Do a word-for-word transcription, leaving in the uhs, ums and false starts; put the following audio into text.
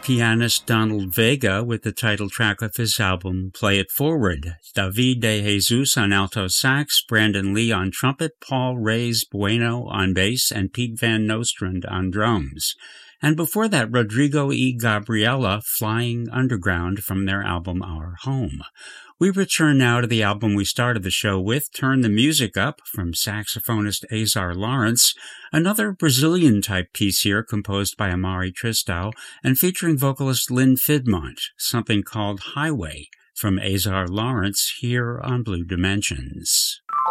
pianist Donald Vega with the title track of his album, Play It Forward. David De Jesus on alto sax, Brandon Lee on trumpet, Paul Reyes Bueno on bass, and Pete Van Nostrand on drums. And before that, Rodrigo y Gabriela, Flying Underground, from their album Our Home. We return now to the album we started the show with, Turn the Music Up, from saxophonist Azar Lawrence, another Brazilian-type piece here composed by Amari Tristão and featuring vocalist Lynn Fidmont, something called Highway, from Azar Lawrence here on Blue Dimensions.